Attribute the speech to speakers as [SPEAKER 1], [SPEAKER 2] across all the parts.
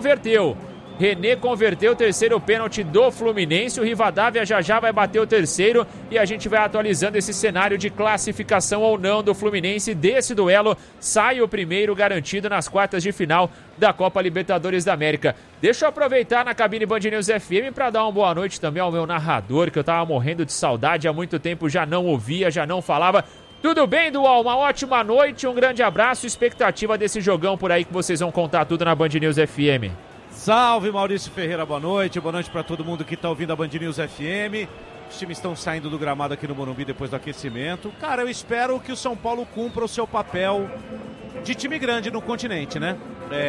[SPEAKER 1] converteu. René converteu o terceiro pênalti do Fluminense, o Rivadavia já vai bater o terceiro e a gente vai atualizando esse cenário de classificação ou não do Fluminense. Desse duelo sai o primeiro garantido nas quartas de final da Copa Libertadores da América. Deixa eu aproveitar na cabine Band News FM para dar uma boa noite também ao meu narrador, que eu tava morrendo de saudade, há muito tempo já não ouvia, já não falava. Tudo bem, Dual? Uma ótima noite, um grande abraço, expectativa desse jogão por aí que vocês vão contar tudo na Band News FM.
[SPEAKER 2] Salve, Maurício Ferreira, boa noite para todo mundo que está ouvindo a Band News FM. Os times estão saindo do gramado aqui no Morumbi depois do aquecimento. Cara, eu espero que o São Paulo cumpra o seu papel de time grande no continente, né?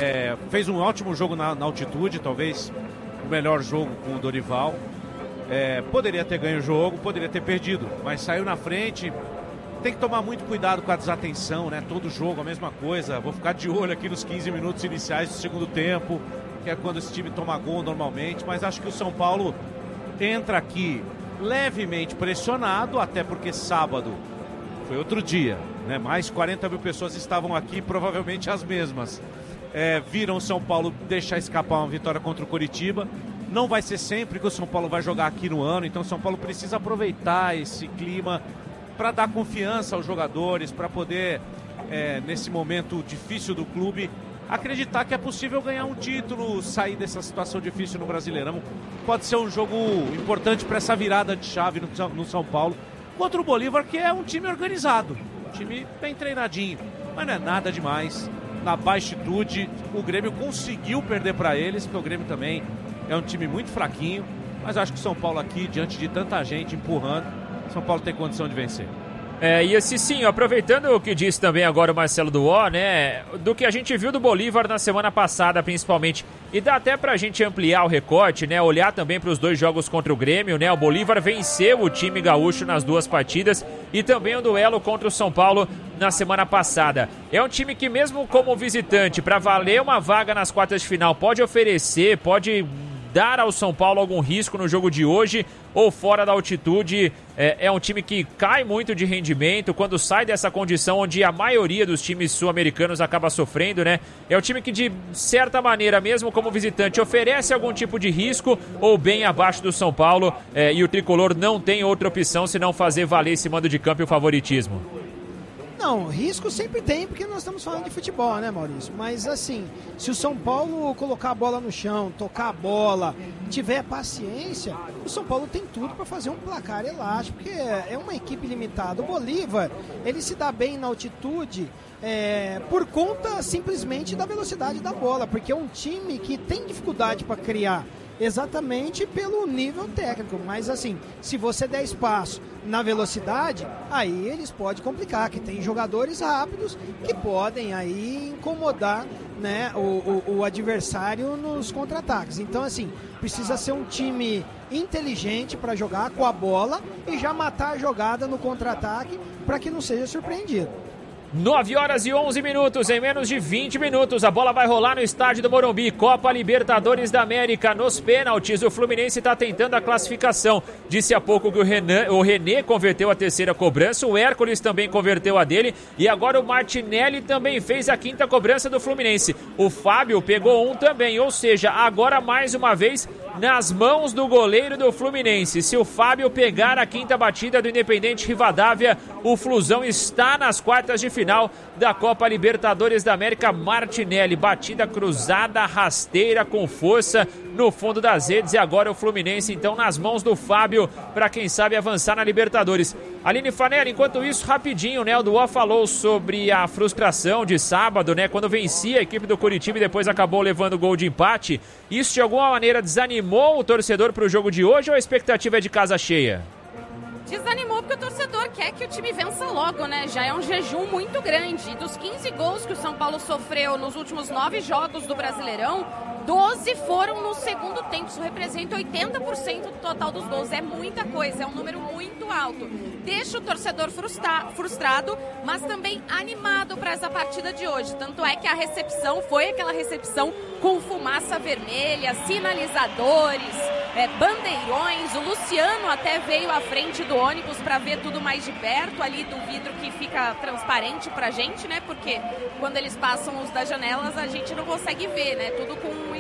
[SPEAKER 2] Fez um ótimo jogo na altitude, talvez o melhor jogo com o Dorival. Poderia ter ganho o jogo, poderia ter perdido, mas saiu na frente. Tem que tomar muito cuidado com a desatenção, né? Todo jogo a mesma coisa. Vou ficar de olho aqui nos 15 minutos iniciais do segundo tempo, que é quando esse time toma gol normalmente, mas acho que o São Paulo entra aqui levemente pressionado, até porque sábado foi outro dia, né? Mais 40 mil pessoas estavam aqui, provavelmente as mesmas. Viram o São Paulo deixar escapar uma vitória contra o Coritiba. Não vai ser sempre que o São Paulo vai jogar aqui no ano, então o São Paulo precisa aproveitar esse clima para dar confiança aos jogadores, para poder, nesse momento difícil do clube, acreditar que é possível ganhar um título, sair dessa situação difícil no Brasileirão. Pode ser um jogo importante para essa virada de chave no São Paulo, contra o Bolívar, que é um time organizado, um time bem treinadinho, mas não é nada demais. Na baixitude, o Grêmio conseguiu perder para eles, porque o Grêmio também é um time muito fraquinho, mas acho que o São Paulo aqui, diante de tanta gente empurrando, São Paulo tem condição de vencer.
[SPEAKER 1] E assim, sim, aproveitando o que disse também agora o Marcelo Duó, né, do que a gente viu do Bolívar na semana passada, principalmente, e dá até pra gente ampliar o recorte, né, olhar também para os dois jogos contra o Grêmio, né, o Bolívar venceu o time gaúcho nas duas partidas e também o duelo contra o São Paulo na semana passada. É um time que mesmo como visitante, para valer uma vaga nas quartas de final, pode oferecer, pode dar ao São Paulo algum risco no jogo de hoje ou fora da altitude. É um time que cai muito de rendimento quando sai dessa condição onde a maioria dos times sul-americanos acaba sofrendo, né? É um time que de certa maneira, mesmo como visitante, oferece algum tipo de risco ou bem abaixo do São Paulo, e o tricolor não tem outra opção senão fazer valer esse mando de campo e o favoritismo.
[SPEAKER 3] Não, risco sempre tem, porque nós estamos falando de futebol, né, Maurício? Mas assim, se o São Paulo colocar a bola no chão, tocar a bola, tiver paciência, o São Paulo tem tudo para fazer um placar elástico, porque é uma equipe limitada. O Bolívar, ele se dá bem na altitude por conta simplesmente da velocidade da bola, porque é um time que tem dificuldade para criar, exatamente pelo nível técnico, mas assim, se você der espaço na velocidade, aí eles podem complicar, que tem jogadores rápidos que podem aí incomodar, né, o adversário nos contra-ataques. Então assim, precisa ser um time inteligente para jogar com a bola e já matar a jogada no contra-ataque para que não seja surpreendido.
[SPEAKER 1] 9h11, em menos de 20 minutos, a bola vai rolar no estádio do Morumbi, Copa Libertadores da América, nos pênaltis, o Fluminense está tentando a classificação, disse há pouco que o René converteu a terceira cobrança, o Hércules também converteu a dele, e agora o Martinelli também fez a quinta cobrança do Fluminense, o Fábio pegou um também, ou seja, agora mais uma vez nas mãos do goleiro do Fluminense. Se o Fábio pegar a quinta batida do Independente Rivadavia, o Flusão está nas quartas de final da Copa Libertadores da América. Martinelli, batida cruzada, rasteira, com força no fundo das redes, e agora o Fluminense então nas mãos do Fábio para quem sabe avançar na Libertadores. Aline Fanera, enquanto isso, rapidinho, né, o Duó falou sobre a frustração de sábado, né, quando vencia a equipe do Coritiba e depois acabou levando o gol de empate. Isso de alguma maneira desanimou o torcedor para o jogo de hoje ou a expectativa é de casa cheia?
[SPEAKER 4] Desanimou porque o torcedor quer que o time vença logo, né? Já é um jejum muito grande. E dos 15 gols que o São Paulo sofreu nos últimos 9 jogos do Brasileirão, 12 foram no segundo tempo. Isso representa 80% do total dos gols. É muita coisa, é um número muito alto. Deixa o torcedor frustrado, mas também animado para essa partida de hoje. Tanto é que a recepção foi aquela recepção com fumaça vermelha, sinalizadores, bandeirões. O Luciano até veio à frente do ônibus para ver tudo mais de perto, ali do vidro que fica transparente pra gente, né? Porque quando eles passam os das janelas a gente não consegue ver, né? Tudo com